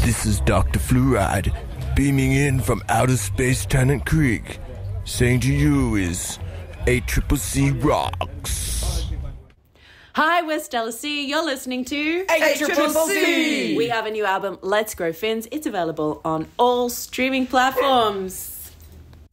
This is Dr. Fluoride, beaming in from outer space Tennant Creek. Saying to you is ACCC rocks. Hi, we're Stella C. You're listening to ACCC. We have a new album, Let's Grow Fins. It's available on all streaming platforms.